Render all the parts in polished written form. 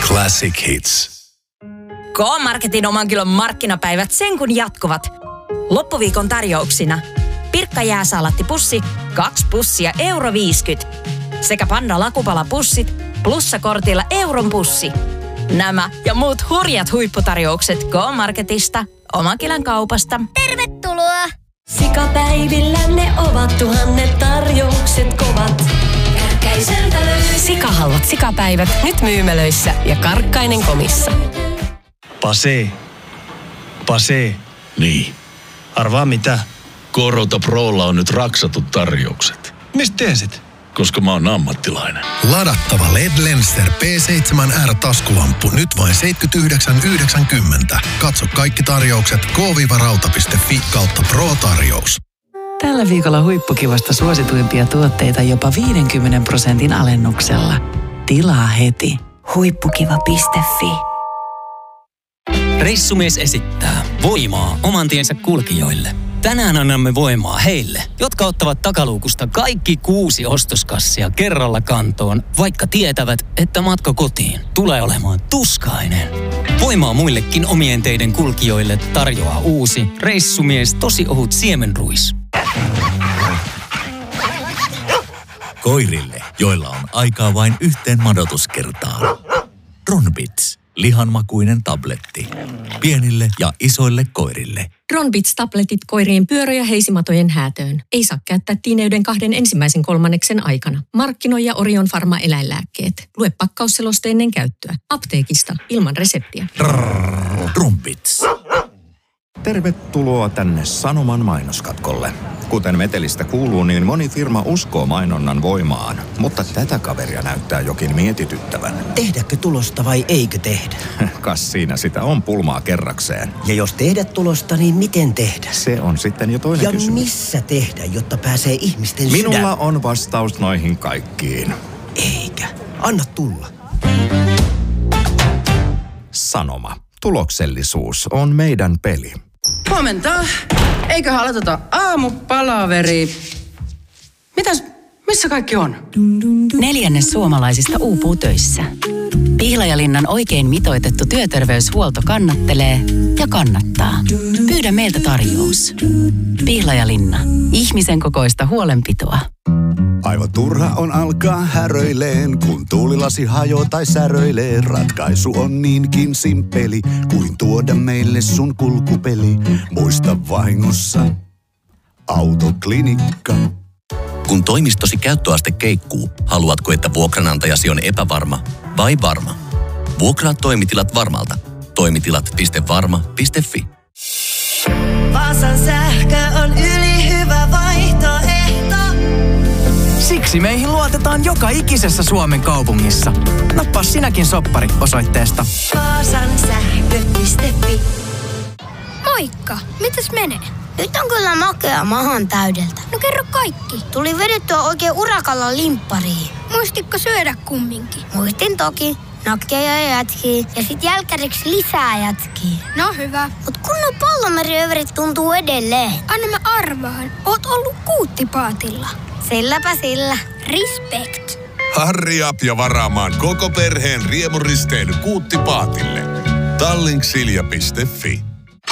Classic Hits. K-Marketin oman kilon markkinapäivät sen kun jatkuvat. Loppuviikon tarjouksina Pirkka jääsaalattipussi 2 pussia €50 sekä Panda lakupalapussit plussakortilla euron pussi. Nämä ja muut hurjat huipputarjoukset K-Marketista, oman kilon kaupasta. Tervetuloa! Sikapäivillä ne ovat tuhannet tarjoukset kovat. Kärkkäiseltä löytyy. Sikahalvat sikapäivät nyt myymälöissä ja Karkkainen komissa. Pase. Niin. Arvaa mitä? Korota Prolla on nyt raksatut tarjoukset. Mistä tiesit? Koska mä oon ammattilainen. Ladattava LED Lenster P7R taskulamppu nyt vain 79,90. Katso kaikki tarjoukset k-rauta.fi kautta Pro-tarjous. Tällä viikolla huippukivasta suosituimpia tuotteita jopa 50% alennuksella. Tilaa heti. Huippukiva.fi. Reissumies esittää voimaa oman tiensä kulkijoille. Tänään annamme voimaa heille, jotka ottavat takaluukusta kaikki 6 ostoskassia kerralla kantoon, vaikka tietävät, että matka kotiin tulee olemaan tuskainen. Voimaa muillekin omien teiden kulkijoille tarjoaa uusi Reissumies tosi ohut siemenruis. Koirille, joilla on aikaa vain yhteen madotuskertaan. Ronbits. Lihanmakuinen tabletti. Pienille ja isoille koirille. Ronbits-tabletit koirien pyörö- ja heisimatojen häätöön. Ei saa käyttää tiineyden 2 ensimmäisen kolmanneksen aikana. Markkinoija Orion Pharma eläinlääkkeet. Lue pakkausseloste ennen käyttöä. Apteekista ilman reseptiä. Ronbits. Tervetuloa tänne Sanoman mainoskatkolle. Kuten metelistä kuuluu, niin moni firma uskoo mainonnan voimaan, mutta tätä kaveria näyttää jokin mietityttävän. Tehdäkö tulosta vai eikö tehdä? Kas siinä sitä on pulmaa kerrakseen. Ja jos tehdä tulosta, niin miten tehdä? Se on sitten jo toinen ja kysymys. Missä tehdä, jotta pääsee ihmisten sydän? Minulla on vastaus noihin kaikkiin. Eikä. Anna tulla. Sanoma. Tuloksellisuus on meidän peli. Huomenta. Eiköhän aloiteta aamupalaveri. Missä kaikki on? 1/4 suomalaisista uupuu töissä. Pihlajalinnan oikein mitoitettu työterveyshuolto kannattelee ja kannattaa. Pyydä meiltä tarjous. Pihlajalinna. Ihmisen kokoista huolenpitoa. Aivan turha on alkaa häröileen, kun tuulilasi hajoo tai säröilee. Ratkaisu on niinkin simppeli, kuin tuoda meille sun kulkupeli. Muista vahingossa Autoklinikka. Kun toimistosi käyttöaste keikkuu, haluatko, että vuokranantajasi on epävarma vai varma? Vuokraa toimitilat Varmalta. Toimitilat.varma.fi. Vaasan sähkö on ylihyvä vaihtoehto. Siksi meihin luotetaan joka ikisessä Suomen kaupungissa. Nappaa sinäkin soppari osoitteesta vaasansähkö.fi. Moikka, mitäs menee? Nyt on kyllä makea mahan täydeltä. No kerro kaikki. Tuli vedettyä oikein urakalla limppariin. Muistitko syödä kumminkin? Muistin toki. Nakkeja ja jätkiä. Ja sit jälkäriksi lisää jätkiä. No hyvä. Mut kunnon pallomeriöverit tuntuu edelleen. Anna mä arvaan. Oot ollut Kuuttipaatilla. Silläpä sillä. Respect. Hurry up ja varaamaan koko perheen riemuristeily Kuuttipaatille. Tallink.silja.fi.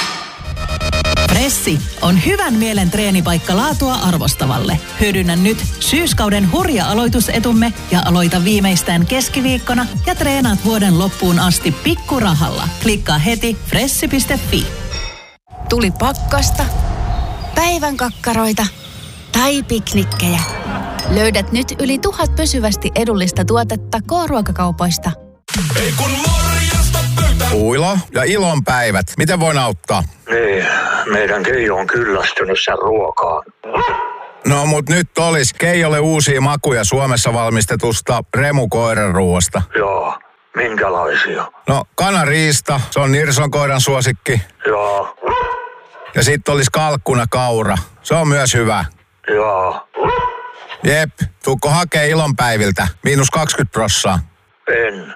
Pressi on hyvän mielen treenipaikka laatua arvostavalle. Hyödynnä nyt syyskauden hurja aloitusetumme ja aloita viimeistään keskiviikkona ja treenaat vuoden loppuun asti pikkurahalla. Klikkaa heti pressi.fi. Tuli pakkasta, päivän kakkaroita tai piknikkejä. Löydät nyt yli 1000 pysyvästi edullista tuotetta K-ruokakaupoista. Ei kun morjesta pöytä. Uilo ja ilonpäivät. Miten voin auttaa? Niin, meidän Keijo on kyllästynyt sen ruokaan. No mut nyt olis Keijolle uusia makuja Suomessa valmistetusta Remu-koiranruoasta. Joo, minkälaisia? No kanariista, se on Nirson koiran suosikki. Joo. Ja sit olis kalkkuna kaura, se on myös hyvä. Joo. Jep, tuukko hakee ilonpäiviltä, -20%. En.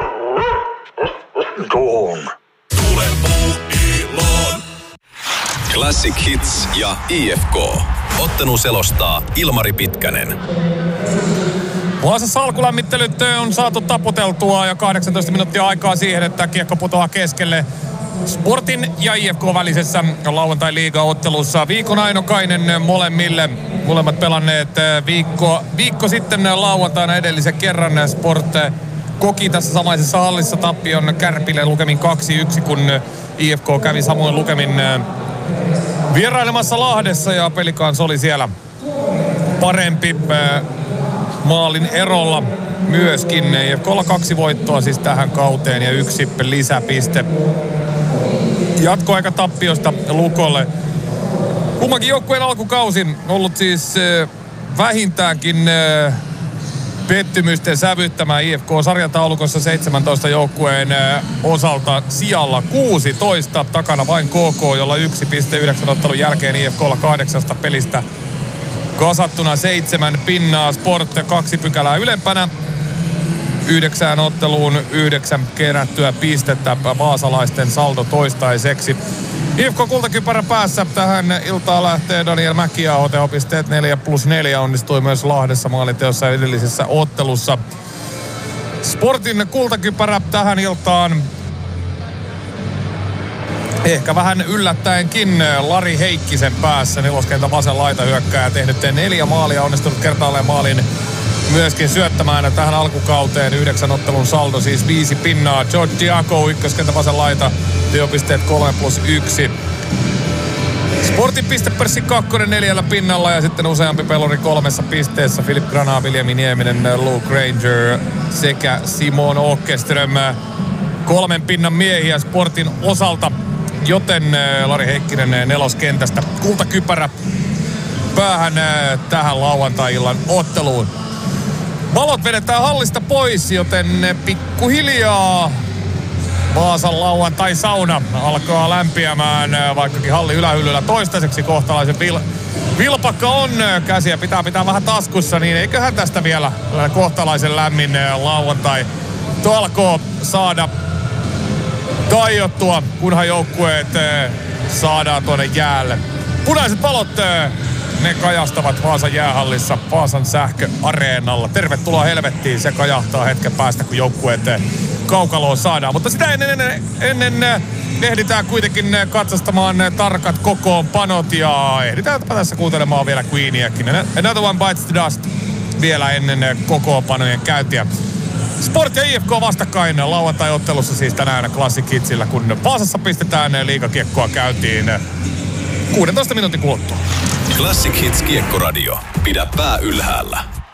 Tuun. Tule Puuiloon. Classic Hits ja IFK. Ottelu selostaa Ilmari Pitkänen. Vaasassa alkulämmittelyt on saatu taputeltua ja 18 minuuttia aikaa siihen, että kiekko putoaa keskelle Sportin ja IFK välisessä lauantai-liigaottelussa. Viikon ainokainen molemmille. Molemmat pelanneet viikko sitten lauantaina edellisen kerran. Sport koki tässä samaisessa hallissa tappion Kärpille lukemin 2-1, kun IFK kävi samoin lukemin vierailemassa Lahdessa ja Pelikans oli siellä parempi maalin erolla myöskin. IFK:lla 2 voittoa siis tähän kauteen ja 1 lisäpiste jatkoaika tappiosta Lukolle. Kummankin joukkueen alkukausi ollut siis vähintäänkin pettymysten sävyttämään. IFK sarjataulukossa 17 joukkueen osalta sijalla 16. Takana vain KK, jolla 1,9 ottelun jälkeen IFK:lla 8 pelistä kasattuna 7 pinnaa. Sport 2 pykälää ylempänä. 9 otteluun 9 kerättyä pistettä. Vaasalaisten saldo toistaiseksi. IFK kultakypärä päässä. Tähän iltaan lähtee Daniel Mäkiaho. Tehopisteet 4+4 onnistui myös Lahdessa maalinteossa edellisessä ottelussa. Sportin kultakypärä tähän iltaan ehkä vähän yllättäenkin Lari Heikkisen päässä. Neloskentän vasen laita hyökkääjä tehnyt 4 maalia, onnistunut kertaalleen maalin myöskin syöttämään tähän alkukauteen. 9 ottelun saldo, siis 5 pinnaa. George Diaco, ykköskentän vasen laita, tehopisteet 3+1. Sportin pistepörssi 2 4 pinnalla ja sitten useampi peluri 3 pisteessä. Filip Grana, Viljami Nieminen, Luke Ranger sekä Simon Åkerström 3 pinnan miehiä Sportin osalta. Joten Lari Heikkinen neloskentästä kultakypärä päähän tähän lauantai-illan otteluun. Valot vedetään hallista pois, joten pikkuhiljaa Vaasan lauantai-sauna alkaa lämpiämään, vaikkakin halli ylähyllyllä toistaiseksi kohtalaisen vilpakka on. Käsiä pitää vähän taskussa, niin eiköhän tästä vielä kohtalaisen lämmin lauantai alkoi saada kaiottua, kunhan joukkueet saadaan tuonne jäälle. Punaiset valot, ne kajastavat Vaasan jäähallissa, Vaasan sähköareenalla. Tervetuloa helvettiin, se kajahtaa hetken päästä, kun joukkueet kaukaloon saadaan. Mutta sitä ennen ehditään kuitenkin katsastamaan tarkat kokoonpanot ja ehditään tässä kuuntelemaan vielä Queeniäkin. Another One Bites the Dust vielä ennen kokoonpanojen käyntiä. Sport ja IFK vastakkain lauantai-ottelussa siis tänään Classic Hitsillä, kun Vaasassa pistetään liigakiekkoa käyntiin 16 minuutin kuluttua. Classic Hits Kiekkoradio. Pidä pää ylhäällä.